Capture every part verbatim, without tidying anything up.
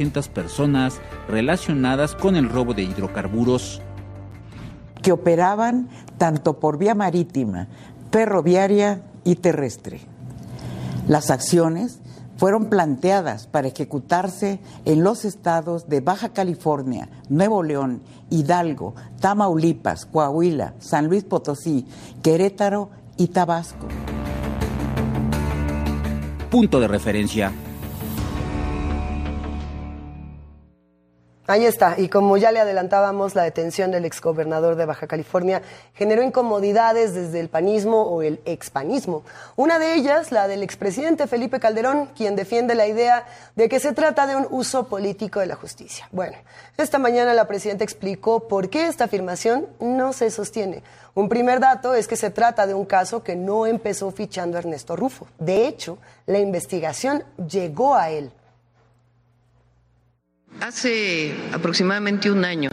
personas relacionadas con el robo de hidrocarburos. Que operaban tanto por vía marítima, ferroviaria y terrestre. Las acciones fueron planteadas para ejecutarse en los estados de Baja California, Nuevo León, Hidalgo, Tamaulipas, Coahuila, San Luis Potosí, Querétaro y Tabasco. Punto de referencia. Ahí está, y como ya le adelantábamos, la detención del exgobernador de Baja California generó incomodidades desde el panismo o el expanismo. Una de ellas, la del expresidente Felipe Calderón, quien defiende la idea de que se trata de un uso político de la justicia. Bueno, esta mañana la presidenta explicó por qué esta afirmación no se sostiene. Un primer dato es que se trata de un caso que no empezó fichando a Ernesto Rufo. De hecho, la investigación llegó a él. Hace aproximadamente un año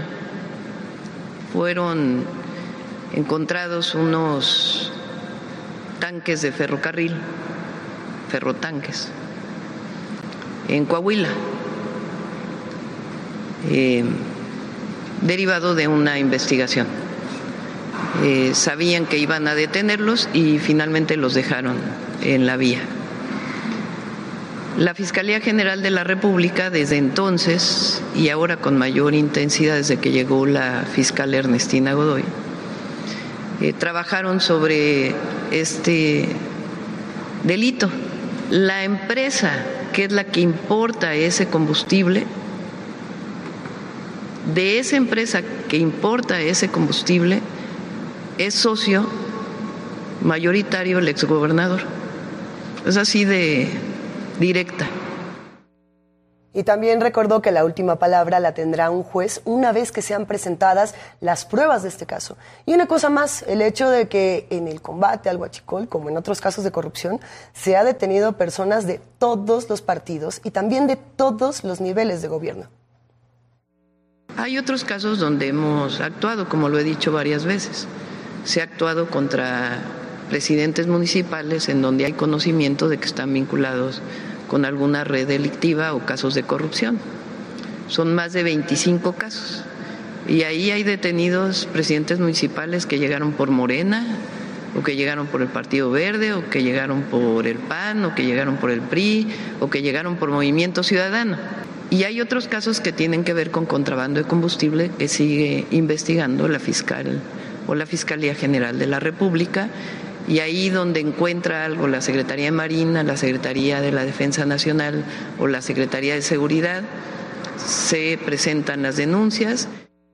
fueron encontrados unos tanques de ferrocarril, ferrotanques, en Coahuila, eh, derivado de una investigación. Eh, sabían que iban a detenerlos y finalmente los dejaron en la vía. La Fiscalía General de la República, desde entonces y ahora con mayor intensidad desde que llegó la fiscal Ernestina Godoy, eh, trabajaron sobre este delito. La empresa, que es la que importa ese combustible, de esa empresa que importa ese combustible, es socio mayoritario el exgobernador. Es así de directa. Y también recordó que la última palabra la tendrá un juez una vez que sean presentadas las pruebas de este caso. Y una cosa más, el hecho de que en el combate al huachicol, como en otros casos de corrupción, se ha detenido personas de todos los partidos y también de todos los niveles de gobierno. Hay otros casos donde hemos actuado, como lo he dicho varias veces. Se ha actuado contra presidentes municipales en donde hay conocimiento de que están vinculados con alguna red delictiva o casos de corrupción. Son más de veinticinco casos. Y ahí hay detenidos presidentes municipales que llegaron por Morena, o que llegaron por el Partido Verde, o que llegaron por el P A N, o que llegaron por el P R I, o que llegaron por Movimiento Ciudadano. Y hay otros casos que tienen que ver con contrabando de combustible que sigue investigando la fiscal o la Fiscalía General de la República. Y ahí donde encuentra algo la Secretaría de Marina, la Secretaría de la Defensa Nacional o la Secretaría de Seguridad, se presentan las denuncias.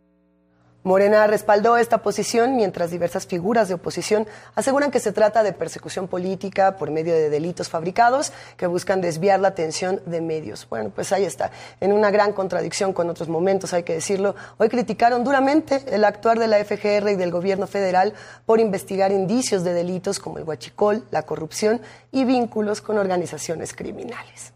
Morena respaldó esta posición, mientras diversas figuras de oposición aseguran que se trata de persecución política por medio de delitos fabricados que buscan desviar la atención de medios. Bueno, pues ahí está, en una gran contradicción con otros momentos, hay que decirlo. Hoy criticaron duramente el actuar de la F G R y del gobierno federal por investigar indicios de delitos como el huachicol, la corrupción y vínculos con organizaciones criminales.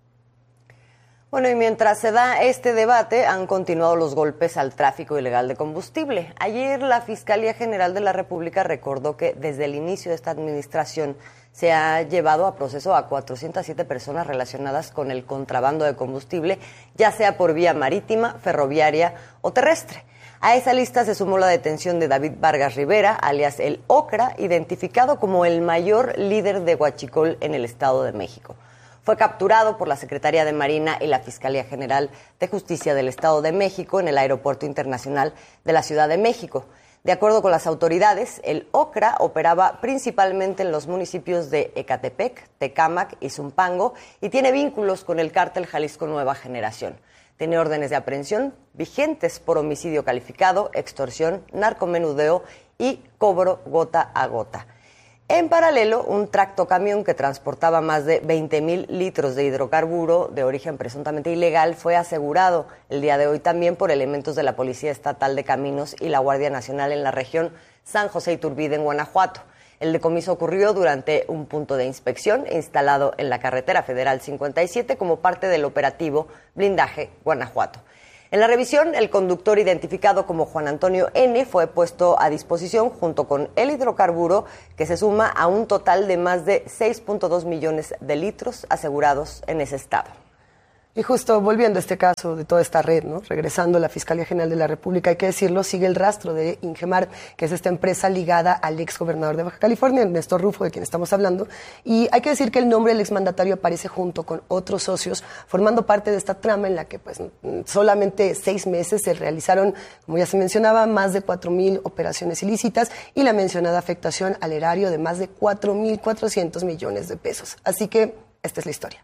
Bueno, y mientras se da este debate, han continuado los golpes al tráfico ilegal de combustible. Ayer la Fiscalía General de la República recordó que desde el inicio de esta administración se ha llevado a proceso a cuatrocientas siete personas relacionadas con el contrabando de combustible, ya sea por vía marítima, ferroviaria o terrestre. A esa lista se sumó la detención de David Vargas Rivera, alias el Ocra, identificado como el mayor líder de huachicol en el Estado de México. Fue capturado por la Secretaría de Marina y la Fiscalía General de Justicia del Estado de México en el Aeropuerto Internacional de la Ciudad de México. De acuerdo con las autoridades, el Ocra operaba principalmente en los municipios de Ecatepec, Tecámac y Zumpango y tiene vínculos con el cártel Jalisco Nueva Generación. Tiene órdenes de aprehensión vigentes por homicidio calificado, extorsión, narcomenudeo y cobro gota a gota. En paralelo, un tractocamión que transportaba más de veinte mil litros de hidrocarburo de origen presuntamente ilegal fue asegurado el día de hoy también por elementos de la Policía Estatal de Caminos y la Guardia Nacional en la región San José Iturbide, en Guanajuato. El decomiso ocurrió durante un punto de inspección instalado en la carretera federal cincuenta y siete como parte del operativo Blindaje Guanajuato. En la revisión, el conductor identificado como Juan Antonio N. fue puesto a disposición junto con el hidrocarburo, que se suma a un total de más de seis punto dos millones de litros asegurados en ese estado. Y justo volviendo a este caso de toda esta red, ¿no? Regresando a la Fiscalía General de la República, hay que decirlo, sigue el rastro de Ingemar, que es esta empresa ligada al ex gobernador de Baja California, Ernesto Rufo, de quien estamos hablando. Y hay que decir que el nombre del exmandatario aparece junto con otros socios, formando parte de esta trama en la que pues solamente seis meses se realizaron, como ya se mencionaba, más de cuatro mil operaciones ilícitas y la mencionada afectación al erario de más de cuatro mil cuatrocientos millones de pesos. Así que esta es la historia.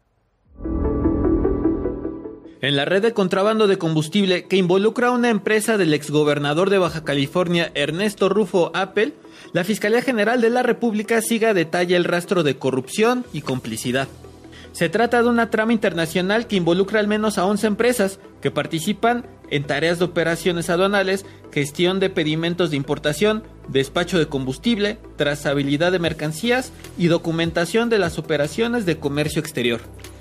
En la red de contrabando de combustible que involucra a una empresa del exgobernador de Baja California, Ernesto Rufo Appel, la Fiscalía General de la República sigue a detalle el rastro de corrupción y complicidad. Se trata de una trama internacional que involucra al menos a once empresas que participan en tareas de operaciones aduanales, gestión de pedimentos de importación, despacho de combustible, trazabilidad de mercancías y documentación de las operaciones de comercio exterior.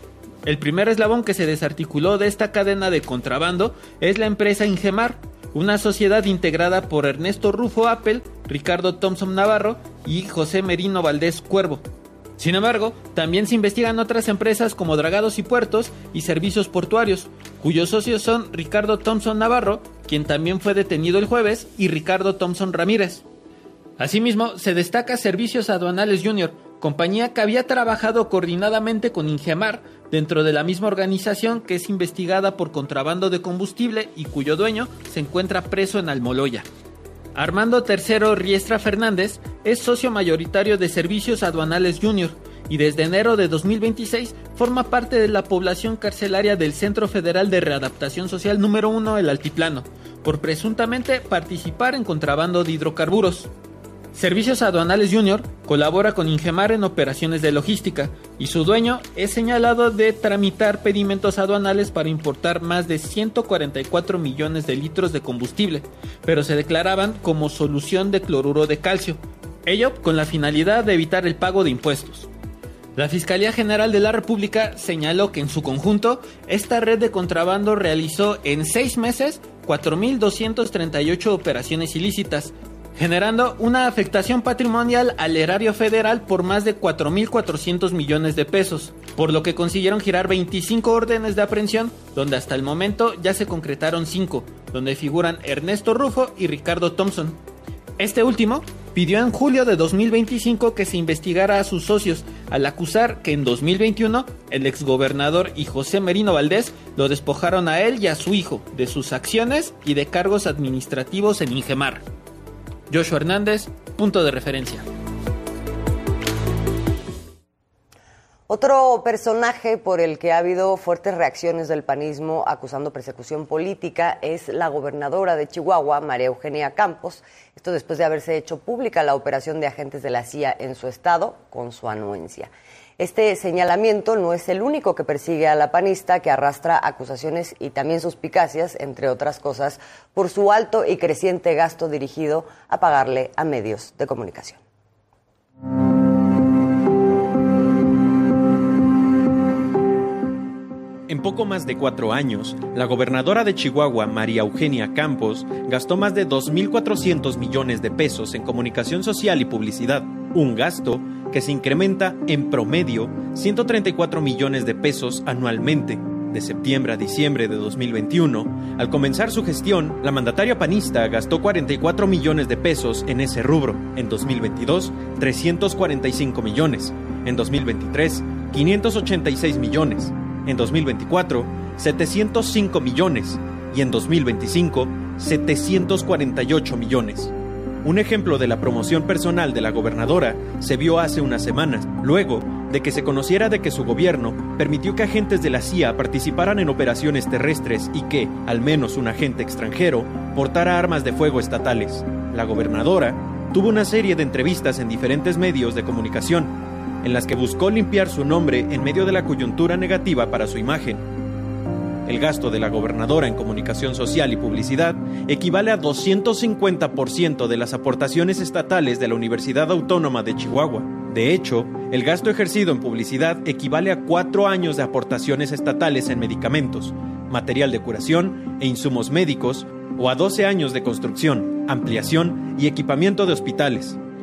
El primer eslabón que se desarticuló de esta cadena de contrabando es la empresa Ingemar, una sociedad integrada por Ernesto Rufo Appel, Ricardo Thompson Navarro y José Merino Valdés Cuervo. Sin embargo, también se investigan otras empresas como Dragados y Puertos y Servicios Portuarios, cuyos socios son Ricardo Thompson Navarro, quien también fue detenido el jueves, y Ricardo Thompson Ramírez. Asimismo, se destaca Servicios Aduanales Junior, compañía que había trabajado coordinadamente con Ingemar dentro de la misma organización, que es investigada por contrabando de combustible y cuyo dueño se encuentra preso en Almoloya. Armando Tercero Riestra Fernández es socio mayoritario de Servicios Aduanales Junior y desde enero de dos mil veintiséis forma parte de la población carcelaria del Centro Federal de Readaptación Social número uno El Altiplano, por presuntamente participar en contrabando de hidrocarburos. Servicios Aduanales Junior colabora con Ingemar en operaciones de logística y su dueño es señalado de tramitar pedimentos aduanales para importar más de ciento cuarenta y cuatro millones de litros de combustible, pero se declaraban como solución de cloruro de calcio, ello con la finalidad de evitar el pago de impuestos. La Fiscalía General de la República señaló que en su conjunto, esta red de contrabando realizó en seis meses cuatro mil doscientas treinta y ocho operaciones ilícitas, generando una afectación patrimonial al erario federal por más de cuatro mil cuatrocientos millones de pesos, por lo que consiguieron girar veinticinco órdenes de aprehensión, donde hasta el momento ya se concretaron cinco, donde figuran Ernesto Rufo y Ricardo Thompson. Este último pidió en julio de dos mil veinticinco que se investigara a sus socios, al acusar que en dos mil veintiuno el exgobernador y José Merino Valdés lo despojaron a él y a su hijo de sus acciones y de cargos administrativos en Ingemar. Joshua Hernández, punto de referencia. Otro personaje por el que ha habido fuertes reacciones del panismo acusando persecución política es la gobernadora de Chihuahua, María Eugenia Campos. Esto después de haberse hecho pública la operación de agentes de la C I A en su estado con su anuencia. Este señalamiento no es el único que persigue a la panista, que arrastra acusaciones y también suspicacias, entre otras cosas, por su alto y creciente gasto dirigido a pagarle a medios de comunicación. En poco más de cuatro años, la gobernadora de Chihuahua, María Eugenia Campos, gastó más de dos mil cuatrocientos millones de pesos en comunicación social y publicidad, un gasto que se incrementa en promedio ciento treinta y cuatro millones de pesos anualmente. De septiembre a diciembre de dos mil veintiuno, al comenzar su gestión, la mandataria panista gastó cuarenta y cuatro millones de pesos en ese rubro. En dos mil veintidós, trescientos cuarenta y cinco millones. En dos mil veintitrés, quinientos ochenta y seis millones. En dos mil veinticuatro, setecientos cinco millones. Y en dos mil veinticinco, setecientos cuarenta y ocho millones. Un ejemplo de la promoción personal de la gobernadora se vio hace unas semanas, luego de que se conociera de que su gobierno permitió que agentes de la C I A participaran en operaciones terrestres y que, al menos un agente extranjero, portara armas de fuego estatales. La gobernadora tuvo una serie de entrevistas en diferentes medios de comunicación, en las que buscó limpiar su nombre en medio de la coyuntura negativa para su imagen. El gasto de la gobernadora en comunicación social y publicidad equivale a doscientos cincuenta por ciento de las aportaciones estatales de la Universidad Autónoma de Chihuahua. De hecho, el gasto ejercido en publicidad equivale a cuatro años de aportaciones estatales en medicamentos, material de curación e insumos médicos, o a doce años de construcción, ampliación y equipamiento de hospitales.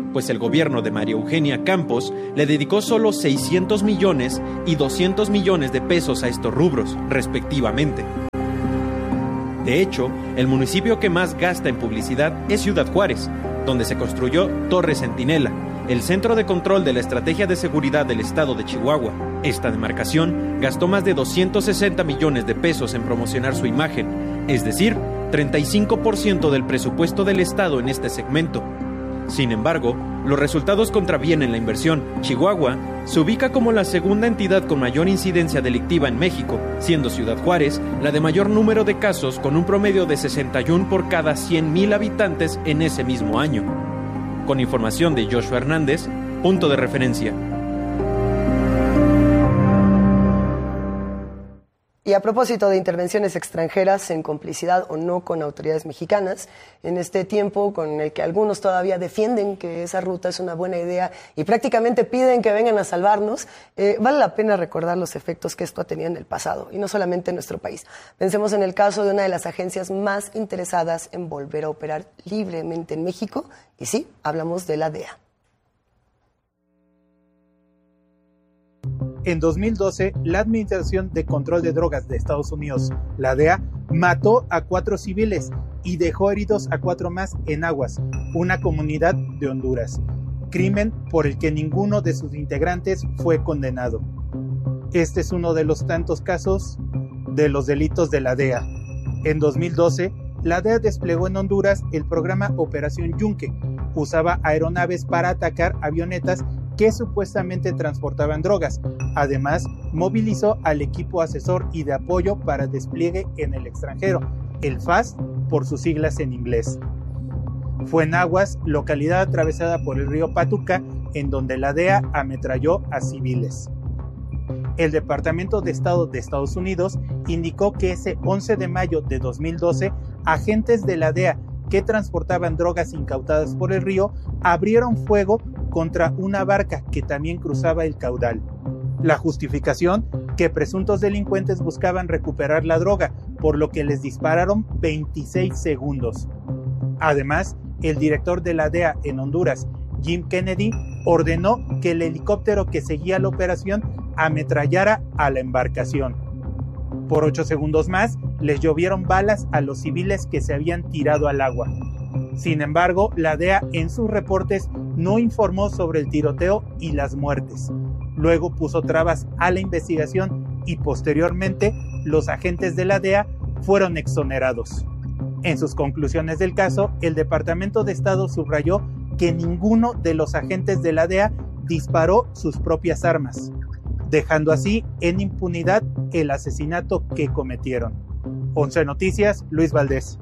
pues el gobierno de María Eugenia Campos le dedicó solo seiscientos millones y doscientos millones de pesos a estos rubros, respectivamente. De hecho, el municipio que más gasta en publicidad es Ciudad Juárez, donde se construyó Torre Centinela, el centro de control de la Estrategia de Seguridad del Estado de Chihuahua. Esta demarcación gastó más de doscientos sesenta millones de pesos en promocionar su imagen, es decir, treinta y cinco por ciento del presupuesto del Estado en este segmento. Sin embargo, los resultados contravienen la inversión. Chihuahua se ubica como la segunda entidad con mayor incidencia delictiva en México, siendo Ciudad Juárez la de mayor número de casos, con un promedio de sesenta y uno por cada cien mil habitantes en ese mismo año. Con información de Joshua Hernández, punto de referencia. Y a propósito de intervenciones extranjeras en complicidad o no con autoridades mexicanas, en este tiempo con el que algunos todavía defienden que esa ruta es una buena idea y prácticamente piden que vengan a salvarnos, eh, vale la pena recordar los efectos que esto ha tenido en el pasado, y no solamente en nuestro país. Pensemos en el caso de una de las agencias más interesadas en volver a operar libremente en México, y sí, hablamos de la D E A. En dos mil doce, la Administración de Control de Drogas de Estados Unidos, la D E A, mató a cuatro civiles y dejó heridos a cuatro más en Aguas, una comunidad de Honduras, crimen por el que ninguno de sus integrantes fue condenado. Este es uno de los tantos casos de los delitos de la D E A. En dos mil doce, la D E A desplegó en Honduras el programa Operación Yunque. Usaba aeronaves para atacar avionetas que supuestamente transportaban drogas. Además, movilizó al equipo asesor y de apoyo para despliegue en el extranjero, el F A S por sus siglas en inglés. Fue en Aguas, localidad atravesada por el río Patuca, en donde la D E A ametralló a civiles. El Departamento de Estado de Estados Unidos indicó que ese once de mayo de dos mil doce, agentes de la D E A que transportaban drogas incautadas por el río abrieron fuego contra una barca que también cruzaba el caudal. La justificación, que presuntos delincuentes buscaban recuperar la droga, por lo que les dispararon veintiséis segundos. Además, el director de la D E A en Honduras, Jim Kennedy, ordenó que el helicóptero que seguía la operación ametrallara a la embarcación. Por ocho segundos más, les llovieron balas a los civiles que se habían tirado al agua. Sin embargo, la D E A en sus reportes no informó sobre el tiroteo y las muertes. Luego puso trabas a la investigación y posteriormente los agentes de la D E A fueron exonerados. En sus conclusiones del caso, el Departamento de Estado subrayó que ninguno de los agentes de la D E A disparó sus propias armas, dejando así en impunidad el asesinato que cometieron. once Noticias, Luis Valdés.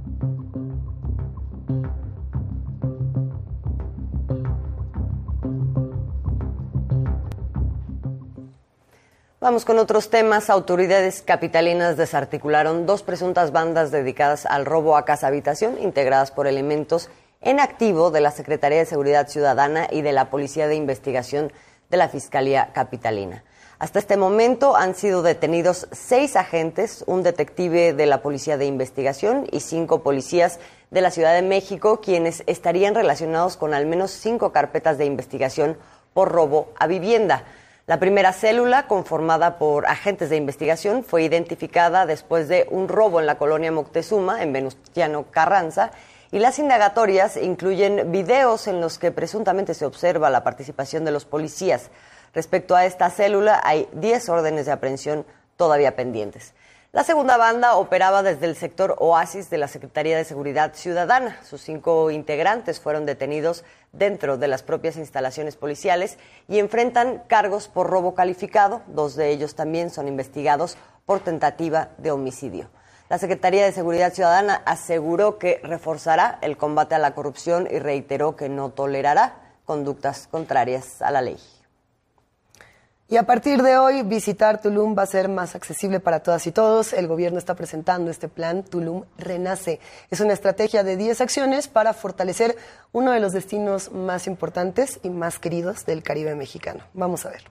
Vamos con otros temas. Autoridades capitalinas desarticularon dos presuntas bandas dedicadas al robo a casa habitación, integradas por elementos en activo de la Secretaría de Seguridad Ciudadana y de la Policía de Investigación de la Fiscalía Capitalina. Hasta este momento han sido detenidos seis agentes, un detective de la Policía de Investigación y cinco policías de la Ciudad de México, quienes estarían relacionados con al menos cinco carpetas de investigación por robo a vivienda. La primera célula, conformada por agentes de investigación, fue identificada después de un robo en la colonia Moctezuma, en Venustiano Carranza, y las indagatorias incluyen videos en los que presuntamente se observa la participación de los policías. Respecto a esta célula, hay diez órdenes de aprehensión todavía pendientes. La segunda banda operaba desde el sector Oasis de la Secretaría de Seguridad Ciudadana. Sus cinco integrantes fueron detenidos dentro de las propias instalaciones policiales y enfrentan cargos por robo calificado. Dos de ellos también son investigados por tentativa de homicidio. La Secretaría de Seguridad Ciudadana aseguró que reforzará el combate a la corrupción y reiteró que no tolerará conductas contrarias a la ley. Y a partir de hoy, visitar Tulum va a ser más accesible para todas y todos. El gobierno está presentando este plan Tulum Renace. Es una estrategia de diez acciones para fortalecer uno de los destinos más importantes y más queridos del Caribe mexicano. Vamos a ver.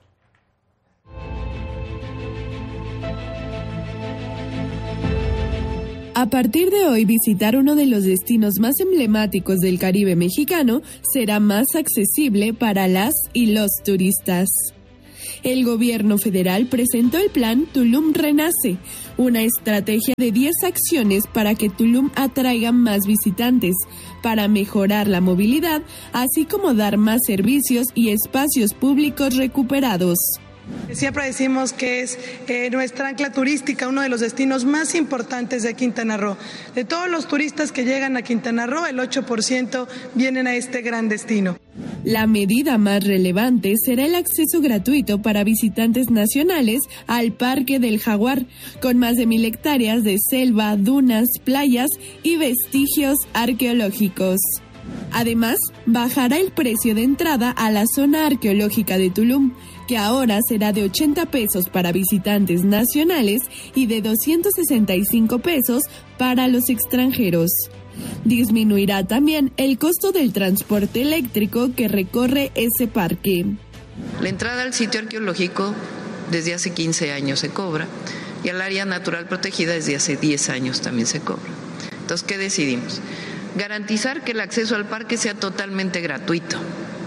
A partir de hoy, visitar uno de los destinos más emblemáticos del Caribe mexicano será más accesible para las y los turistas. El gobierno federal presentó el plan Tulum Renace, una estrategia de diez acciones para que Tulum atraiga más visitantes, para mejorar la movilidad, así como dar más servicios y espacios públicos recuperados. Siempre decimos que es eh, nuestra ancla turística, uno de los destinos más importantes de Quintana Roo. De todos los turistas que llegan a Quintana Roo, el ocho por ciento vienen a este gran destino. La medida más relevante será el acceso gratuito para visitantes nacionales al Parque del Jaguar, con más de mil hectáreas de selva, dunas, playas y vestigios arqueológicos. Además, bajará el precio de entrada a la zona arqueológica de Tulum, que ahora será de ochenta pesos para visitantes nacionales y de doscientos sesenta y cinco pesos para los extranjeros. Disminuirá también el costo del transporte eléctrico que recorre ese parque. La entrada al sitio arqueológico desde hace quince años se cobra y al área natural protegida desde hace diez años también se cobra. Entonces, ¿qué decidimos? Garantizar que el acceso al parque sea totalmente gratuito.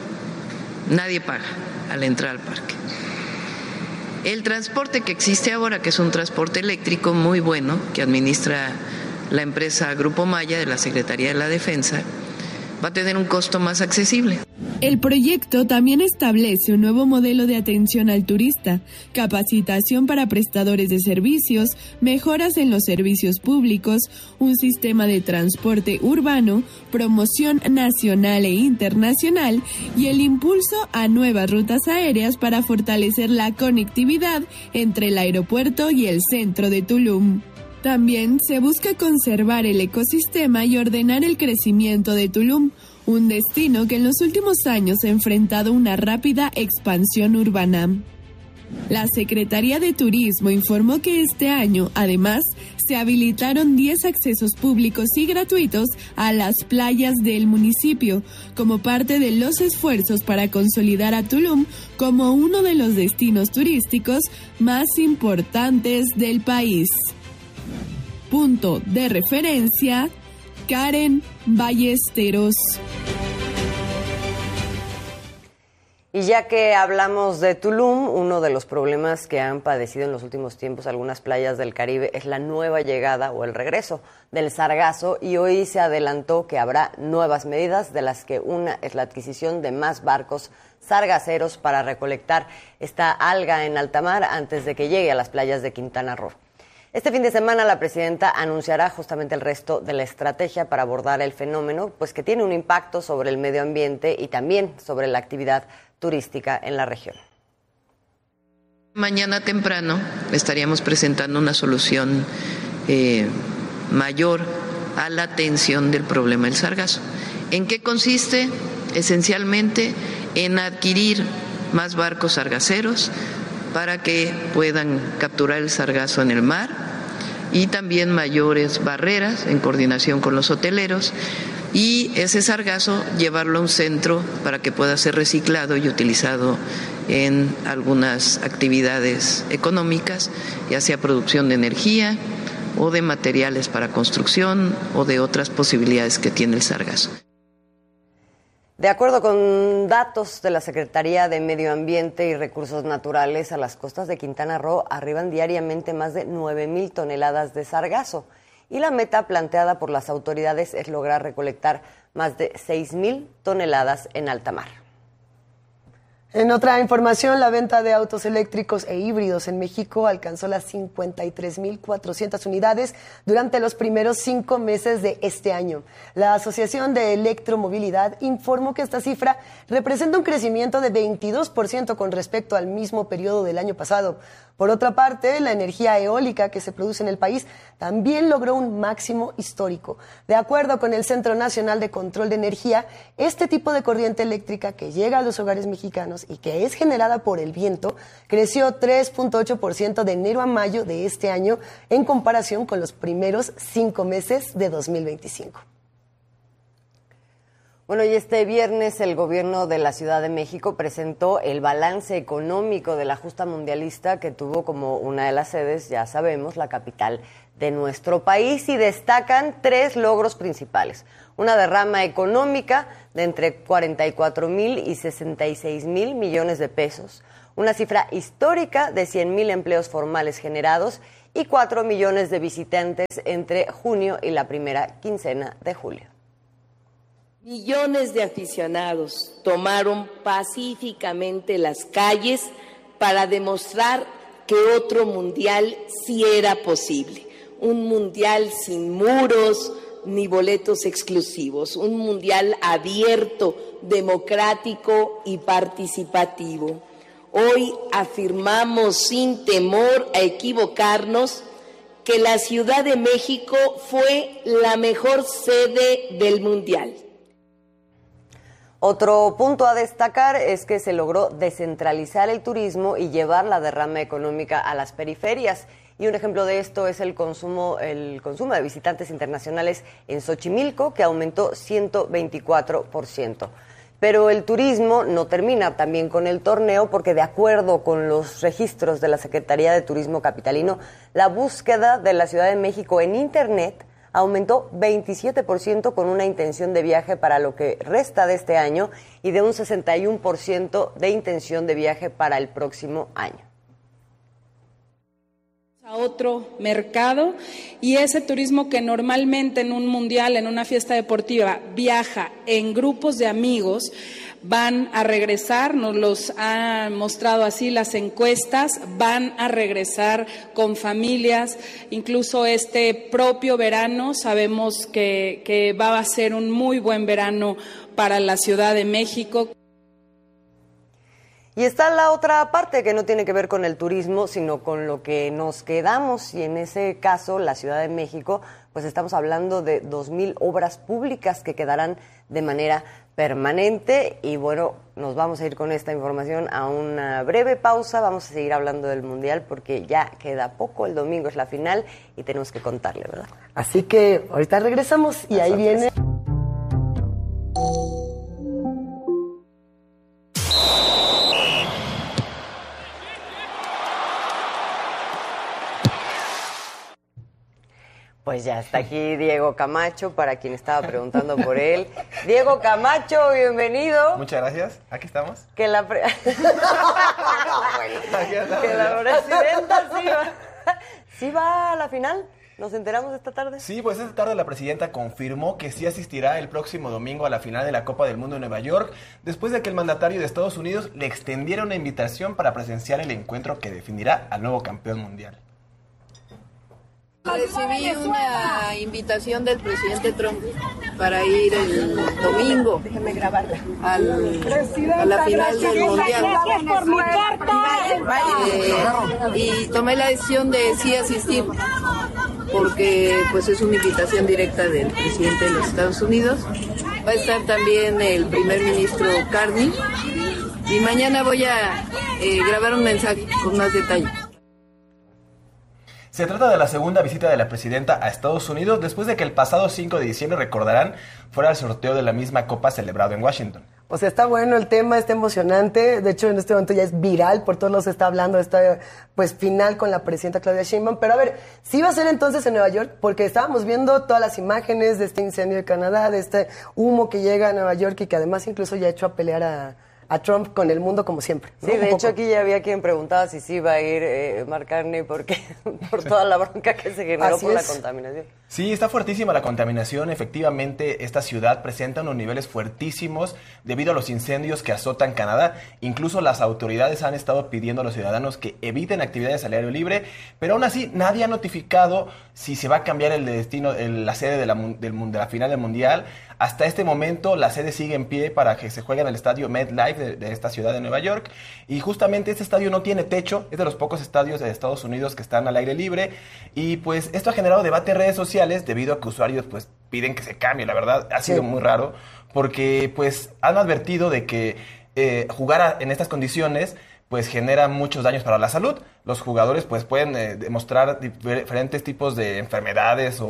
Nadie paga al entrar al parque. El transporte que existe ahora, que es un transporte eléctrico muy bueno, que administra la empresa Grupo Maya de la Secretaría de la Defensa, va a tener un costo más accesible. El proyecto también establece un nuevo modelo de atención al turista, capacitación para prestadores de servicios, mejoras en los servicios públicos, un sistema de transporte urbano, promoción nacional e internacional y el impulso a nuevas rutas aéreas para fortalecer la conectividad entre el aeropuerto y el centro de Tulum. También se busca conservar el ecosistema y ordenar el crecimiento de Tulum, un destino que en los últimos años ha enfrentado una rápida expansión urbana. La Secretaría de Turismo informó que este año, además, se habilitaron diez accesos públicos y gratuitos a las playas del municipio, como parte de los esfuerzos para consolidar a Tulum como uno de los destinos turísticos más importantes del país. Punto de referencia, Karen Ballesteros. Y ya que hablamos de Tulum, uno de los problemas que han padecido en los últimos tiempos algunas playas del Caribe es la nueva llegada o el regreso del sargazo, y hoy se adelantó que habrá nuevas medidas, de las que una es la adquisición de más barcos sargaceros para recolectar esta alga en alta mar antes de que llegue a las playas de Quintana Roo. Este fin de semana la presidenta anunciará justamente el resto de la estrategia para abordar el fenómeno, pues que tiene un impacto sobre el medio ambiente y también sobre la actividad turística en la región. Mañana temprano estaríamos presentando una solución eh, mayor a la atención del problema del sargazo. ¿En qué consiste? Esencialmente en adquirir más barcos sargaceros para que puedan capturar el sargazo en el mar, y también mayores barreras en coordinación con los hoteleros, y ese sargazo llevarlo a un centro para que pueda ser reciclado y utilizado en algunas actividades económicas, ya sea producción de energía o de materiales para construcción o de otras posibilidades que tiene el sargazo. De acuerdo con datos de la Secretaría de Medio Ambiente y Recursos Naturales, a las costas de Quintana Roo arriban diariamente más de nueve mil toneladas de sargazo, y la meta planteada por las autoridades es lograr recolectar más de seis mil toneladas en alta mar. En otra información, la venta de autos eléctricos e híbridos en México alcanzó las cincuenta y tres mil cuatrocientas unidades durante los primeros cinco meses de este año. La Asociación de Electromovilidad informó que esta cifra representa un crecimiento de veintidós por ciento con respecto al mismo periodo del año pasado. Por otra parte, la energía eólica que se produce en el país también logró un máximo histórico. De acuerdo con el Centro Nacional de Control de Energía, este tipo de corriente eléctrica que llega a los hogares mexicanos y que es generada por el viento creció tres punto ocho por ciento de enero a mayo de este año en comparación con los primeros cinco meses de dos mil veinticinco. Bueno, y este viernes el gobierno de la Ciudad de México presentó el balance económico de la justa mundialista, que tuvo como una de las sedes, ya sabemos, la capital de nuestro país y destacan tres logros principales. Una derrama económica de entre cuarenta y cuatro mil y sesenta y seis mil millones de pesos, una cifra histórica de cien mil empleos formales generados y cuatro millones de visitantes entre junio y la primera quincena de julio. Millones de aficionados tomaron pacíficamente las calles para demostrar que otro mundial sí era posible. Un mundial sin muros ni boletos exclusivos, un mundial abierto, democrático y participativo. Hoy afirmamos sin temor a equivocarnos que la Ciudad de México fue la mejor sede del mundial. Otro punto a destacar es que se logró descentralizar el turismo y llevar la derrama económica a las periferias. Y un ejemplo de esto es el consumo, el consumo de visitantes internacionales en Xochimilco, que aumentó ciento veinticuatro por ciento. Pero el turismo no termina también con el torneo, porque de acuerdo con los registros de la Secretaría de Turismo Capitalino, la búsqueda de la Ciudad de México en Internet aumentó veintisiete por ciento con una intención de viaje para lo que resta de este año y de un sesenta y uno por ciento de intención de viaje para el próximo año. A otro mercado, y ese turismo que normalmente en un mundial, en una fiesta deportiva, viaja en grupos de amigos, van a regresar, nos los han mostrado así las encuestas, van a regresar con familias. Incluso este propio verano sabemos que, que va a ser un muy buen verano para la Ciudad de México. Y está la otra parte que no tiene que ver con el turismo, sino con lo que nos quedamos, y en ese caso, la Ciudad de México, pues estamos hablando de dos mil obras públicas que quedarán de manera permanente. Y bueno, nos vamos a ir con esta información a una breve pausa. Vamos a seguir hablando del Mundial porque ya queda poco, el domingo es la final y tenemos que contarle, ¿verdad? Así que ahorita regresamos y ahí viene... Pues ya está aquí Diego Camacho, para quien estaba preguntando por él. Diego Camacho, bienvenido. Muchas gracias. Aquí estamos. Que la, pre... que la presidenta sí va... ¿Sí va a la final? ¿Nos enteramos esta tarde? Sí, pues esta tarde la presidenta confirmó que sí asistirá el próximo domingo a la final de la Copa del Mundo en Nueva York, después de que el mandatario de Estados Unidos le extendiera una invitación para presenciar el encuentro que definirá al nuevo campeón mundial. Recibí una invitación del presidente Trump para ir el domingo al, a la final del Mundial. Eh, y tomé la decisión de sí asistir, porque pues es una invitación directa del presidente de los Estados Unidos. Va a estar también el primer ministro Carney y mañana voy a eh, grabar un mensaje con más detalles. Se trata de la segunda visita de la presidenta a Estados Unidos después de que el pasado cinco de diciembre, recordarán, fuera el sorteo de la misma copa celebrado en Washington. O sea, está bueno el tema, está emocionante. De hecho, en este momento ya es viral, por todos lados se está hablando de esta pues, final con la presidenta Claudia Sheinbaum. Pero a ver, ¿sí va a ser entonces en Nueva York? Porque estábamos viendo todas las imágenes de este incendio de Canadá, de este humo que llega a Nueva York y que además incluso ya ha hecho a pelear a... a Trump con el mundo como siempre, ¿no? Sí, de Un hecho poco. aquí ya había quien preguntaba si sí iba a ir eh, Mark Carney porque por toda la bronca que se generó Así por es. la contaminación. Sí, está fuertísima la contaminación. Efectivamente, esta ciudad presenta unos niveles fuertísimos debido a los incendios que azotan Canadá. Incluso las autoridades han estado pidiendo a los ciudadanos que eviten actividades al aire libre, pero aún así nadie ha notificado si se va a cambiar el destino, el, la sede de la, del, de la final del Mundial. Hasta este momento la sede sigue en pie para que se juegue en el estadio MetLife de, de esta ciudad de Nueva York, y justamente este estadio no tiene techo, es de los pocos estadios de Estados Unidos que están al aire libre, y pues esto ha generado debate en redes sociales debido a que usuarios pues piden que se cambie. La verdad ha sido sí. muy raro, porque pues han advertido de que eh, jugar a, en estas condiciones pues genera muchos daños para la salud. Los jugadores pues pueden eh, demostrar diferentes tipos de enfermedades o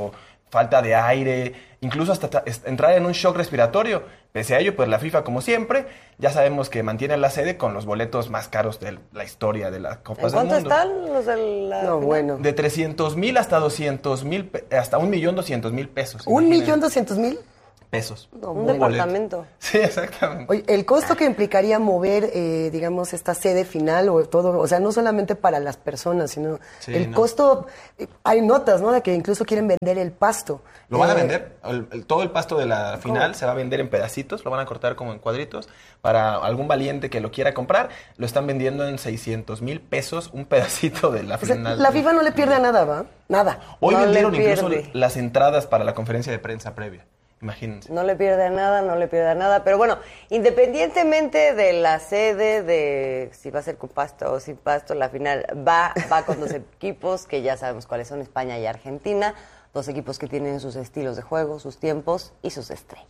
falta de aire, incluso hasta entrar en un shock respiratorio. Pese a ello, pues la FIFA, como siempre, ya sabemos que mantiene la sede con los boletos más caros de la historia de las Copas del Mundo. ¿En cuánto están los de la No, bueno. De trescientos mil hasta doscientos mil, hasta un millón doscientos mil pesos. ¿Un millón doscientos mil? Pesos. No, un departamento. Sí, exactamente. Oye, el costo que implicaría mover, eh, digamos, esta sede final o todo, o sea, no solamente para las personas, sino Sí, el no. costo, eh, hay notas, ¿no?, de que incluso quieren vender el pasto. Lo van a Eh, vender, el, el- todo el pasto de la final ¿Cómo? se va a vender en pedacitos, lo van a cortar como en cuadritos. Para algún valiente que lo quiera comprar, lo están vendiendo en seiscientos mil pesos un pedacito de la O sea, final. la FIFA no le pierde a nada, ¿va? Nada. Hoy No le vendieron incluso pierde. las entradas para la conferencia de prensa previa. Imagínense. No le pierde nada, no le pierde nada. Pero bueno, independientemente de la sede, de si va a ser con pasto o sin pasto, la final va, va con dos equipos que ya sabemos cuáles son, España y Argentina. Dos equipos que tienen sus estilos de juego, sus tiempos y sus estrellas.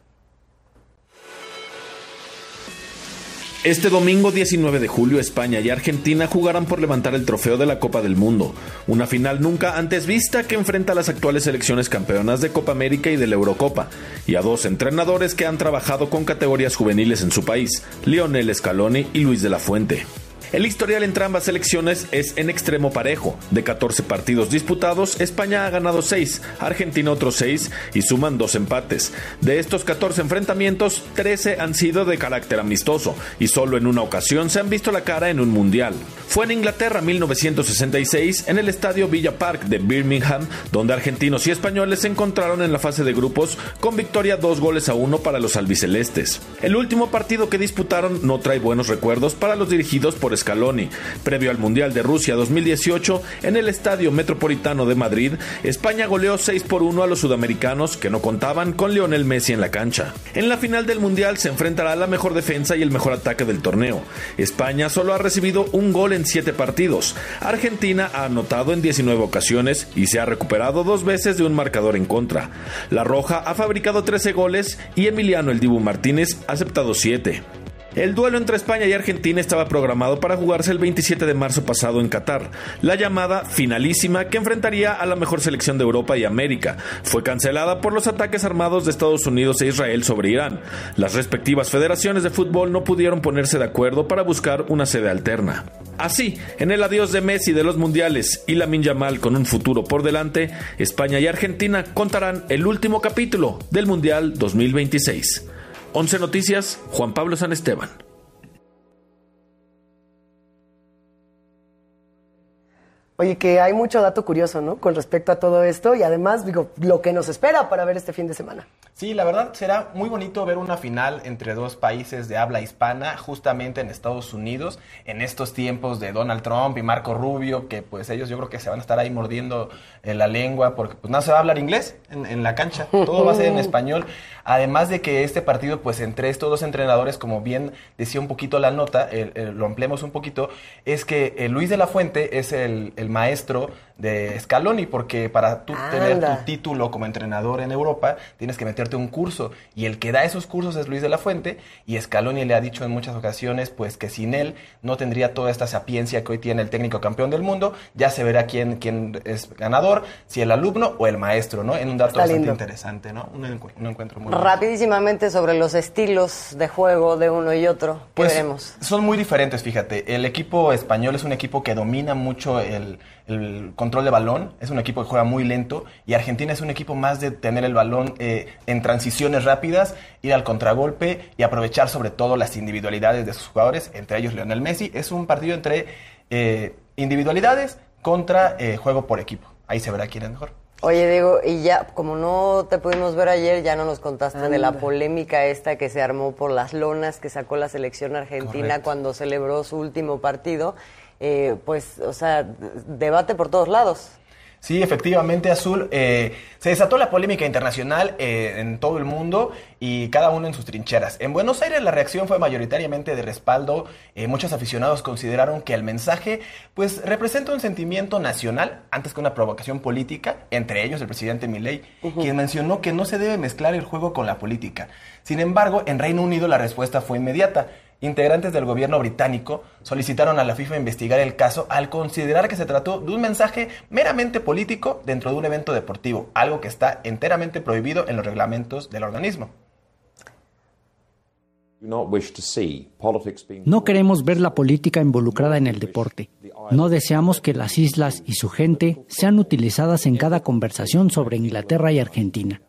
Este domingo diecinueve de julio, España y Argentina jugarán por levantar el trofeo de la Copa del Mundo, una final nunca antes vista que enfrenta a las actuales selecciones campeonas de Copa América y de la Eurocopa, y a dos entrenadores que han trabajado con categorías juveniles en su país, Lionel Scaloni y Luis de la Fuente. El historial entre ambas selecciones es en extremo parejo. De catorce partidos disputados, España ha ganado seis, Argentina otros seis y suman dos empates. De estos catorce enfrentamientos, trece han sido de carácter amistoso y solo en una ocasión se han visto la cara en un mundial. Fue en Inglaterra mil novecientos sesenta y seis, en el estadio Villa Park de Birmingham, donde argentinos y españoles se encontraron en la fase de grupos con victoria dos goles a uno para los albicelestes. El último partido que disputaron no trae buenos recuerdos para los dirigidos por Scaloni. Previo al Mundial de Rusia dos mil dieciocho, en el Estadio Metropolitano de Madrid, España goleó seis por uno a los sudamericanos que no contaban con Lionel Messi en la cancha. En la final del Mundial se enfrentará la mejor defensa y el mejor ataque del torneo. España solo ha recibido un gol en siete partidos. Argentina ha anotado en diecinueve ocasiones y se ha recuperado dos veces de un marcador en contra. La Roja ha fabricado trece goles y Emiliano El Dibu Martínez ha aceptado siete. El duelo entre España y Argentina estaba programado para jugarse el veintisiete de marzo pasado en Qatar. La llamada finalísima que enfrentaría a la mejor selección de Europa y América fue cancelada por los ataques armados de Estados Unidos e Israel sobre Irán. Las respectivas federaciones de fútbol no pudieron ponerse de acuerdo para buscar una sede alterna. Así, en el adiós de Messi de los mundiales y Lamine Yamal con un futuro por delante, España y Argentina contarán el último capítulo del Mundial dos mil veintiséis. once Noticias, Juan Pablo San Esteban. Oye, que hay mucho dato curioso, ¿no?, con respecto a todo esto y además, digo, lo que nos espera para ver este fin de semana. Sí, la verdad será muy bonito ver una final entre dos países de habla hispana, justamente en Estados Unidos, en estos tiempos de Donald Trump y Marco Rubio, que pues ellos yo creo que se van a estar ahí mordiendo eh, la lengua, porque pues no se va a hablar inglés en, en la cancha, todo va a ser en español. Además de que este partido, pues entre estos dos entrenadores, como bien decía un poquito la nota, eh, eh, lo ampliemos un poquito, es que eh, Luis de la Fuente es el, el maestro de Scaloni, porque para tú Anda. tener tu título como entrenador en Europa, tienes que meterte un curso, y el que da esos cursos es Luis de la Fuente, y Scaloni le ha dicho en muchas ocasiones, pues que sin él no tendría toda esta sapiencia que hoy tiene el técnico campeón del mundo. Ya se verá quién, quién es ganador, si el alumno o el maestro, ¿no? En un dato Está bastante lindo. interesante, ¿no? Un, encu- un encuentro muy Rapidísimamente sobre los estilos de juego de uno y otro, ¿qué Pues veremos? son muy diferentes, fíjate. El equipo español es un equipo que domina mucho el, el control de balón, es un equipo que juega muy lento, y Argentina es un equipo más de tener el balón eh, en transiciones rápidas, ir al contragolpe y aprovechar sobre todo las individualidades de sus jugadores, entre ellos Lionel Messi. Es un partido entre eh, individualidades contra eh, juego por equipo. Ahí se verá quién es mejor. Oye, Diego, y ya, como no te pudimos ver ayer, ya no nos contaste Anda. de la polémica esta que se armó por las lonas que sacó la selección argentina Correcto. cuando celebró su último partido. Eh, pues, o sea, d- debate por todos lados. Sí, efectivamente, Azul. Eh, se desató la polémica internacional eh, en todo el mundo y cada uno en sus trincheras. En Buenos Aires la reacción fue mayoritariamente de respaldo. Eh, muchos aficionados consideraron que el mensaje pues representa un sentimiento nacional antes que una provocación política, entre ellos el presidente Milei, Ujú. quien mencionó que no se debe mezclar el juego con la política. Sin embargo, en Reino Unido la respuesta fue inmediata. Integrantes del gobierno británico solicitaron a la FIFA investigar el caso al considerar que se trató de un mensaje meramente político dentro de un evento deportivo, algo que está enteramente prohibido en los reglamentos del organismo. No queremos ver la política involucrada en el deporte. No deseamos que las islas y su gente sean utilizadas en cada conversación sobre Inglaterra y Argentina.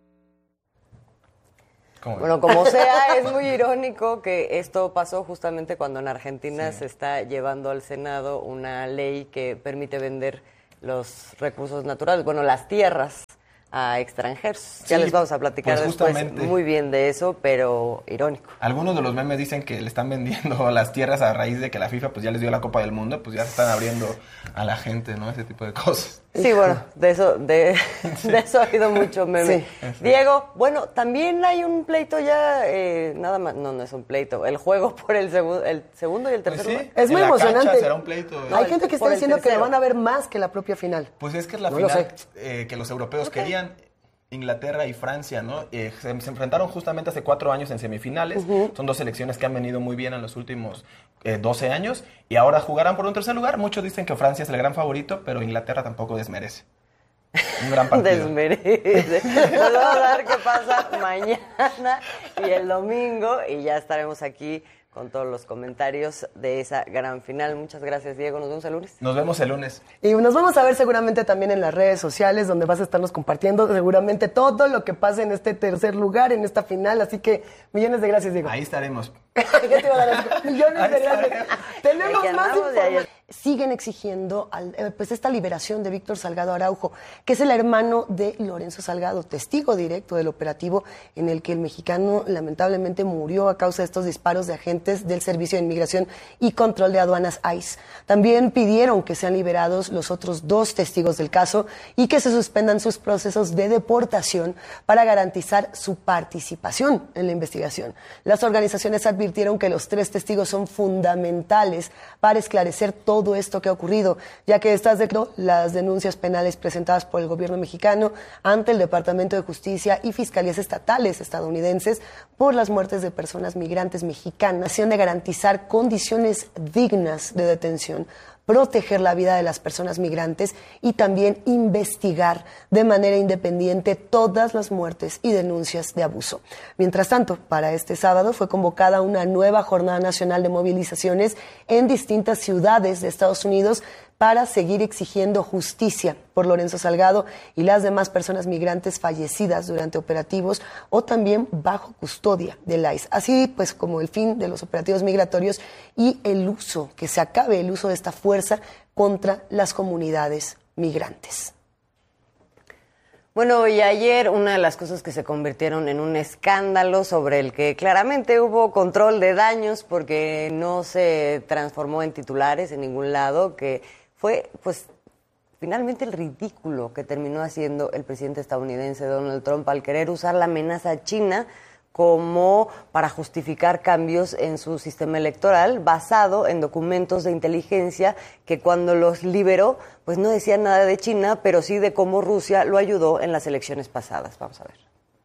Bueno, como sea, es muy irónico que esto pasó justamente cuando en Argentina sí. se está llevando al Senado una ley que permite vender los recursos naturales, bueno, las tierras a extranjeros. Sí, ya les vamos a platicar pues después muy bien de eso, pero irónico. Algunos de los memes dicen que le están vendiendo las tierras a raíz de que la FIFA pues ya les dio la Copa del Mundo, pues ya se están abriendo a la gente, ¿no? Ese tipo de cosas. Sí, bueno, de eso de, sí. de eso ha habido mucho meme. Sí. Diego, bueno, también hay un pleito ya, eh, nada más, no, no es un pleito, el juego por el, segu el segundo y el tercer pues sí, lugar. Es muy emocionante. Será un pleito. No, hay gente que está diciendo que van a ver más que la propia final. Pues es que es la no final eh, que los europeos okay. querían. Inglaterra y Francia, ¿no? Eh, se, se enfrentaron justamente hace cuatro años en semifinales. Uh-huh. Son dos selecciones que han venido muy bien en los últimos eh, doce años y ahora jugarán por un tercer lugar. Muchos dicen que Francia es el gran favorito, pero Inglaterra tampoco desmerece. Un gran partido. Desmerece. Nos vamos a ver qué pasa mañana y el domingo y ya estaremos aquí con todos los comentarios de esa gran final. Muchas gracias, Diego. Nos vemos el lunes. Nos vemos el lunes. Y nos vamos a ver seguramente también en las redes sociales, donde vas a estarnos compartiendo seguramente todo lo que pase en este tercer lugar, en esta final. Así que millones de gracias, Diego. Ahí estaremos. ¿Qué te iba a dar? Millones Ahí de gracias. Estaremos. Tenemos más información. Siguen exigiendo al, eh, pues esta liberación de Víctor Salgado Araujo, que es el hermano de Lorenzo Salgado, testigo directo del operativo en el que el mexicano lamentablemente murió a causa de estos disparos de agentes del Servicio de Inmigración y Control de Aduanas I C E. También pidieron que sean liberados los otros dos testigos del caso y que se suspendan sus procesos de deportación para garantizar su participación en la investigación. Las organizaciones advirtieron que los tres testigos son fundamentales para esclarecer todo todo esto que ha ocurrido, ya que estas de las denuncias penales presentadas por el gobierno mexicano ante el Departamento de Justicia y Fiscalías Estatales estadounidenses por las muertes de personas migrantes mexicanas, de garantizar condiciones dignas de detención, proteger la vida de las personas migrantes y también investigar de manera independiente todas las muertes y denuncias de abuso. Mientras tanto, para este sábado fue convocada una nueva jornada nacional de movilizaciones en distintas ciudades de Estados Unidos para seguir exigiendo justicia por Lorenzo Salgado y las demás personas migrantes fallecidas durante operativos o también bajo custodia del I C E. Así pues como el fin de los operativos migratorios y el uso, que se acabe el uso de esta fuerza contra las comunidades migrantes. Bueno, y ayer una de las cosas que se convirtieron en un escándalo sobre el que claramente hubo control de daños porque no se transformó en titulares en ningún lado, que fue pues finalmente el ridículo que terminó haciendo el presidente estadounidense Donald Trump al querer usar la amenaza china como para justificar cambios en su sistema electoral basado en documentos de inteligencia que cuando los liberó pues no decían nada de China, pero sí de cómo Rusia lo ayudó en las elecciones pasadas. Vamos a ver.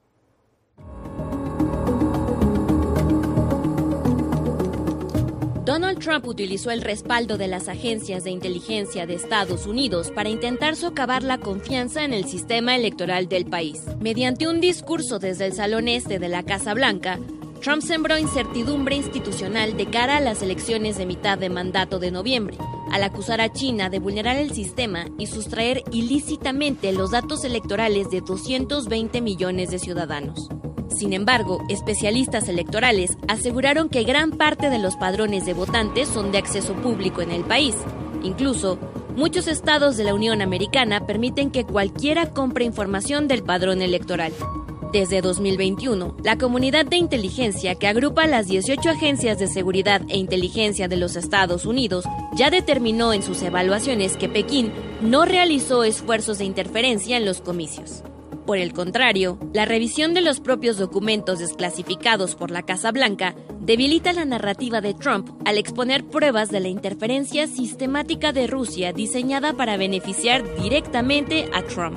Donald Trump utilizó el respaldo de las agencias de inteligencia de Estados Unidos para intentar socavar la confianza en el sistema electoral del país. Mediante un discurso desde el Salón Este de la Casa Blanca, Trump sembró incertidumbre institucional de cara a las elecciones de mitad de mandato de noviembre, al acusar a China de vulnerar el sistema y sustraer ilícitamente los datos electorales de doscientos veinte millones de ciudadanos. Sin embargo, especialistas electorales aseguraron que gran parte de los padrones de votantes son de acceso público en el país. Incluso, muchos estados de la Unión Americana permiten que cualquiera compre información del padrón electoral. Desde dos mil veintiuno, la comunidad de inteligencia que agrupa las dieciocho agencias de seguridad e inteligencia de los Estados Unidos ya determinó en sus evaluaciones que Pekín no realizó esfuerzos de interferencia en los comicios. Por el contrario, la revisión de los propios documentos desclasificados por la Casa Blanca debilita la narrativa de Trump al exponer pruebas de la interferencia sistemática de Rusia diseñada para beneficiar directamente a Trump.